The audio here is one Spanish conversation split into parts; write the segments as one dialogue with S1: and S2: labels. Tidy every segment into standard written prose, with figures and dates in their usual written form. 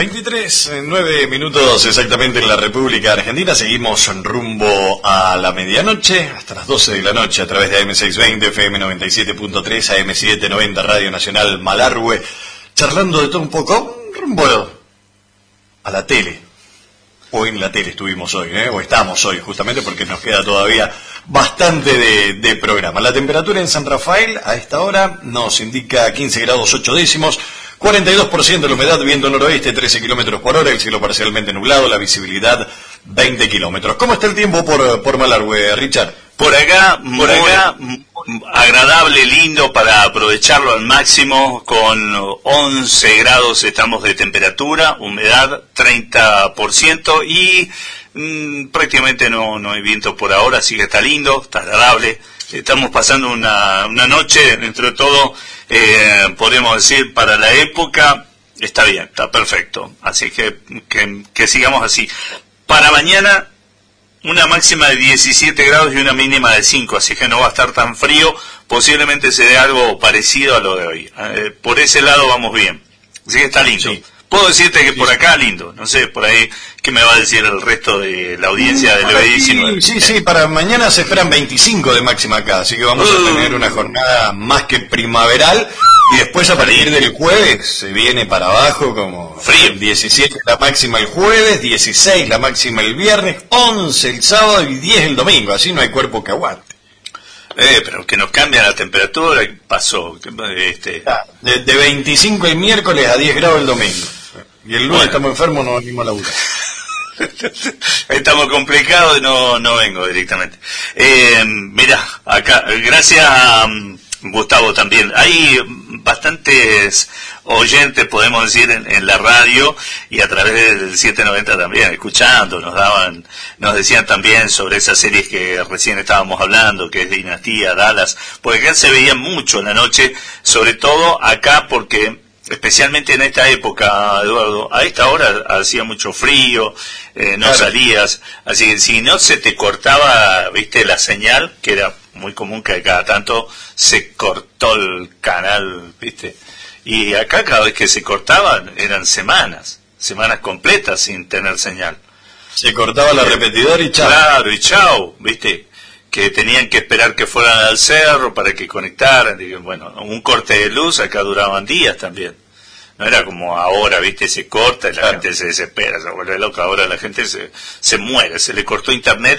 S1: 9 exactamente en la República Argentina. Seguimos en rumbo a la medianoche, hasta las 12 de la noche, a través de AM620, FM 97.3, AM790, Radio Nacional Malargüe, charlando de todo un poco, rumbo a la tele. Hoy en la tele estuvimos hoy, o estamos hoy, justamente porque nos queda todavía bastante de programa. La temperatura en San Rafael a esta hora nos indica 15 grados 8 décimos, 42% de la humedad, viento noroeste, 13 kilómetros por hora, el cielo parcialmente nublado, la visibilidad 20 kilómetros. ¿Cómo está el tiempo por Malargüe, Richard?
S2: Por acá, agradable, lindo para aprovecharlo al máximo, con 11 grados estamos de temperatura, humedad 30% y prácticamente no hay viento por ahora, así que está lindo, está agradable. Estamos pasando una noche, dentro de todo, podemos decir, para la época, está bien, está perfecto. Así que sigamos así. Para mañana, una máxima de 17 grados y una mínima de 5, así que no va a estar tan frío, posiblemente se dé algo parecido a lo de hoy. Por ese lado vamos bien, así que está lindo. Sí. Puedo decirte que por acá lindo, no sé, por ahí, ¿qué me va a decir el resto de la audiencia del EB19?
S1: Sí, para mañana se esperan 25 de máxima acá, así que vamos a tener una jornada más que primaveral, y después a partir del jueves se viene para abajo como
S2: frío.
S1: 17 la máxima el jueves, 16 la máxima el viernes, 11 el sábado y 10 el domingo, así no hay cuerpo que aguante.
S2: Pero que nos cambia la temperatura, pasó.
S1: De 25 el miércoles a 10 grados el domingo. Y el lunes estamos enfermos, no venimos a laburar.
S2: Estamos complicados y no vengo directamente. Mirá, acá, gracias a Gustavo también. Hay bastantes oyentes, podemos decir, en la radio y a través del 790 también, escuchando, nos decían también sobre esas series que recién estábamos hablando, que es Dinastía, Dallas, porque acá se veía mucho en la noche, sobre todo acá porque especialmente en esta época, Eduardo, a esta hora hacía mucho frío, no salías, así que si no se te cortaba, viste, la señal, que era muy común que cada tanto se cortó el canal, viste, y acá cada vez que se cortaban eran semanas completas sin tener señal.
S1: Se cortaba la repetidora y chao.
S2: Claro, y chao, viste, que tenían que esperar que fueran al cerro para que conectaran, y bueno, un corte de luz acá duraban días también. No era como ahora, viste, se corta y la gente se desespera, se vuelve loca. Ahora la gente se muere, se le cortó internet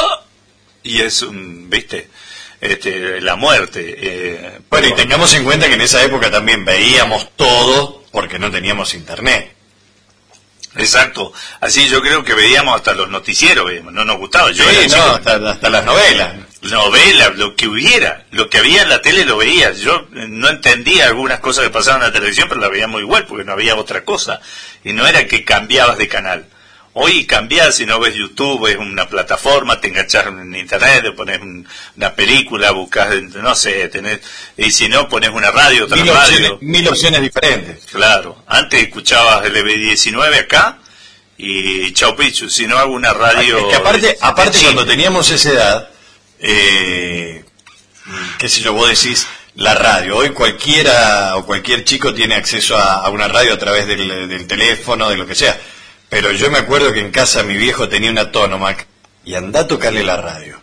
S2: y es viste, la muerte.
S1: Bueno, y tengamos en cuenta que en esa época también veíamos todo porque no teníamos internet.
S2: Exacto, así yo creo que veíamos hasta los noticieros, no nos gustaba.
S1: Hasta las novelas.
S2: Lo que hubiera, lo que había en la tele lo veía. Yo no entendía algunas cosas que pasaban en la televisión, pero la veíamos igual porque no había otra cosa. Y no era que cambiabas de canal. Hoy cambiás, si no ves YouTube, ves una plataforma, te enganchás en internet, te pones una película, buscas, no sé, y si no, pones una radio, otra radio.
S1: Mil opciones diferentes.
S2: Claro, antes escuchabas el EB19 acá y chau pichu, si no hago una radio.
S1: Es que aparte cuando teníamos esa edad, qué sé yo, vos decís la radio. Hoy cualquier chico tiene acceso a una radio a través del teléfono, de lo que sea. Pero yo me acuerdo que en casa mi viejo tenía una Tonomac y andá a tocarle la radio.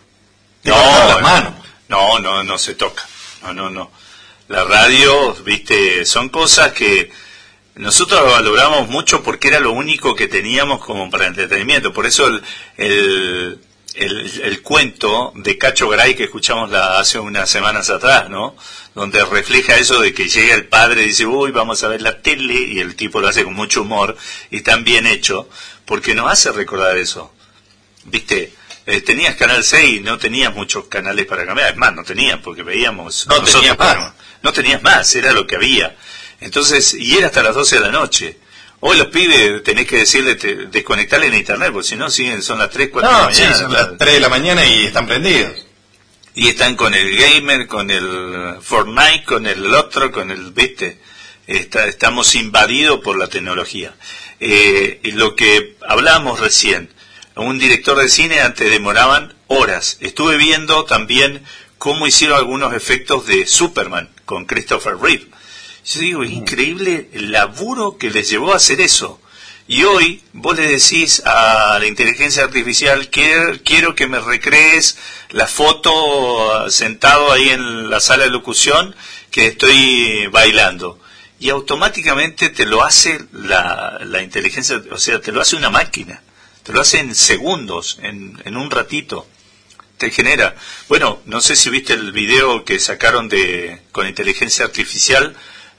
S2: No se toca. No. La radio, viste, son cosas que nosotros valoramos mucho porque era lo único que teníamos como para entretenimiento. Por eso el cuento de Cacho Garay que escuchamos hace unas semanas atrás, ¿no? Donde refleja eso de que llega el padre y dice, uy, vamos a ver la tele, y el tipo lo hace con mucho humor y tan bien hecho, porque nos hace recordar eso. Viste, tenías Canal 6, no tenías muchos canales para cambiar, es más, no tenías, porque veíamos... No tenías más, era lo que había. Entonces, y era hasta las 12 de la noche. Hoy los pibes tenés que decirle desconectarle en internet, porque si no son las 3, 4 de la mañana.
S1: Sí, son las 3 de la mañana y están prendidos.
S2: Y están con el gamer, con el Fortnite, con el otro, con el, viste, estamos invadidos por la tecnología. Lo que hablábamos recién, un director de cine antes demoraban horas. Estuve viendo también cómo hicieron algunos efectos de Superman con Christopher Reeve. Yo digo, es increíble el laburo que les llevó a hacer eso. Y hoy vos le decís a la inteligencia artificial, quiero que me recrees la foto sentado ahí en la sala de locución que estoy bailando. Y automáticamente te lo hace la inteligencia, o sea, te lo hace una máquina, te lo hace en segundos, en un ratito. Te genera. Bueno, no sé si viste el video que sacaron con inteligencia artificial,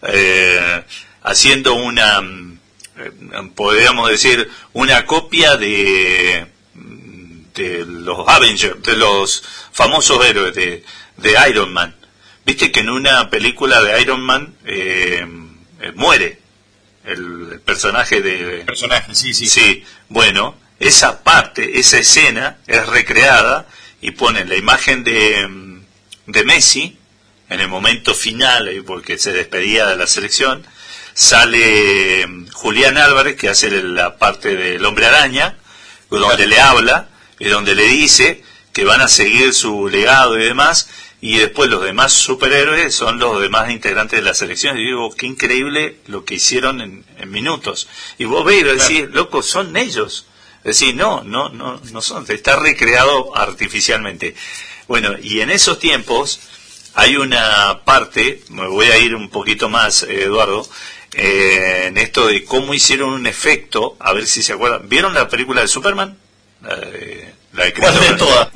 S2: haciendo una, podríamos decir, una copia de los Avengers, de los famosos héroes de Iron Man. Viste que en una película de Iron Man muere el personaje de...
S1: Personaje, sí.
S2: Sí, bueno, esa parte, esa escena es recreada y ponen la imagen de Messi en el momento final, porque se despedía de la selección. Sale Julián Álvarez, que hace la parte del Hombre Araña, donde le habla y donde le dice que van a seguir su legado y demás, y después los demás superhéroes son los demás integrantes de la selección. Y digo, qué increíble lo que hicieron en minutos. Y vos veis y decís, loco, son ellos. Es decir, no son, está recreado artificialmente. Bueno, y en esos tiempos hay una parte, me voy a ir un poquito más, Eduardo, en esto de cómo hicieron un efecto, a ver si se acuerdan. ¿Vieron la película de Superman?
S1: ¿Cuál de todas?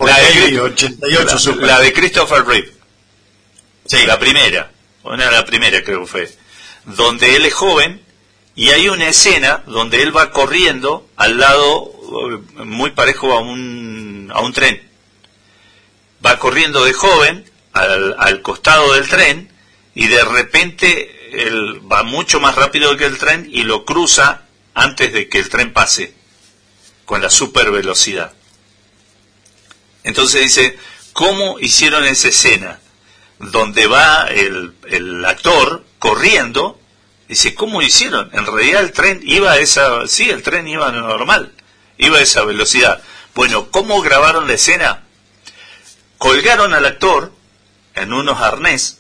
S2: La de Christopher Reeve.
S1: Sí.
S2: La primera, la primera creo que fue, donde él es joven y hay una escena donde él va corriendo al lado, muy parejo a un tren. Va corriendo de joven al costado del tren y de repente él va mucho más rápido que el tren y lo cruza antes de que el tren pase, con la super velocidad. Entonces dice, ¿cómo hicieron esa escena? Donde va el actor corriendo, dice, ¿cómo hicieron? En realidad el tren iba el tren iba normal, iba a esa velocidad. Bueno, ¿cómo grabaron la escena? Colgaron al actor en unos arnés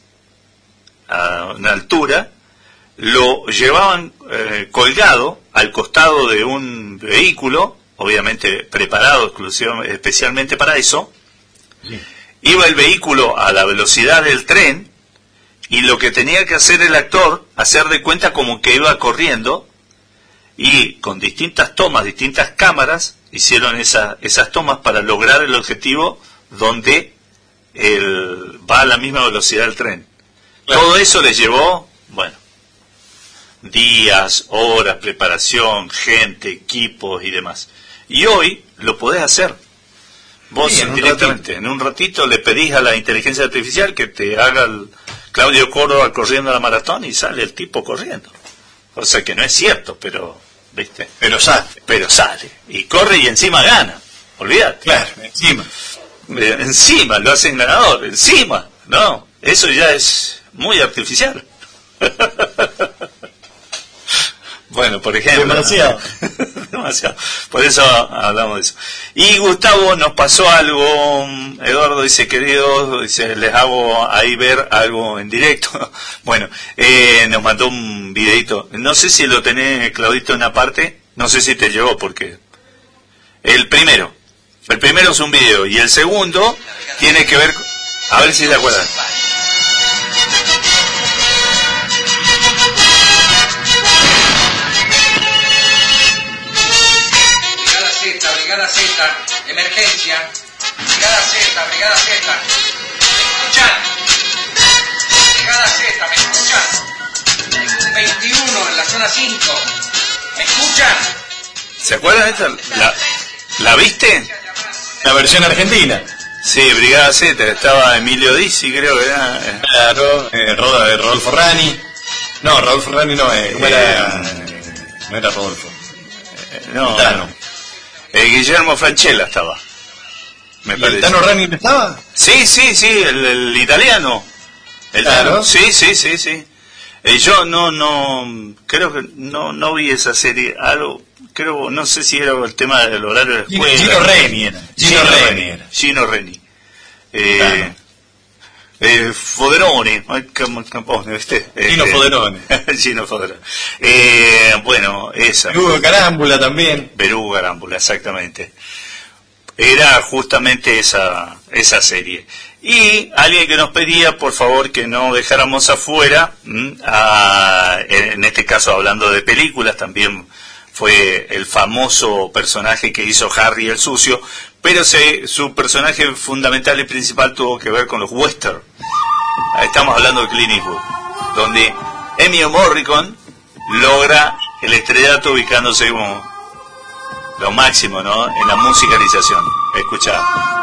S2: a una altura, lo llevaban colgado al costado de un vehículo, obviamente preparado especialmente para eso. Sí. Iba el vehículo a la velocidad del tren y lo que tenía que hacer el actor, hacer de cuenta como que iba corriendo, y con distintas tomas, distintas cámaras, hicieron esas tomas para lograr el objetivo donde va a la misma velocidad del tren. Claro. Todo eso les llevó, bueno, días, horas, preparación, gente, equipos y demás. Y hoy lo podés hacer. Vos sí, directamente, en un ratito le pedís a la inteligencia artificial que te haga el Claudio Córdoba corriendo a la maratón y sale el tipo corriendo. O sea que no es cierto, pero, ¿viste? Pero sale. Y corre y encima gana. Olvídate.
S1: Claro, encima.
S2: Encima, lo hacen ganador. Encima. No, eso ya es muy artificial. Bueno, por ejemplo. Demasiado. Por eso hablamos de eso. Y Gustavo, nos pasó algo. Eduardo dice, queridos, dice, les hago ahí ver algo en directo. Bueno, nos mandó un videito. No sé si lo tenés, Claudito, en una parte. No sé si te llegó, porque el primero es un video y el segundo tiene que ver, a ver si te acuerdan.
S3: Brigada Z, emergencia. Brigada Z, Brigada Z. ¿Me escuchan? Brigada Z, ¿me escuchan? Hay un 21 en la zona 5. ¿Me escuchan?
S2: ¿Se acuerdan de esta? ¿La viste?
S1: La versión argentina.
S2: Sí, Brigada Z, estaba Emilio Dizzi, creo que era.
S1: Claro, Rodolfo Rani. No, Rodolfo Rani no, no era Rodolfo.
S2: No. Guillermo Franchella estaba.
S1: Me parece. ¿El Tano Rani estaba?
S2: Sí, el italiano.
S1: Claro.
S2: Sí. Yo no creo que no vi esa serie. Algo, creo, no sé si era el tema del horario de la escuela.
S1: Gino Reni era.
S2: Gino Reni.
S1: Claro.
S2: Foderoni.
S1: Gino Foderoni.
S2: Gino Foderoni. Bueno, esa.
S1: Berugo Carámbula también.
S2: Berugo Carámbula, exactamente. Era justamente esa serie. Y alguien que nos pedía, por favor, que no dejáramos afuera, en este caso hablando de películas, también fue el famoso personaje que hizo Harry el Sucio, pero su personaje fundamental y principal tuvo que ver con los western. Estamos hablando de Clint Eastwood, donde Ennio Morricone logra el estrellato ubicándose como lo máximo, ¿no?, en la musicalización. Escuchá.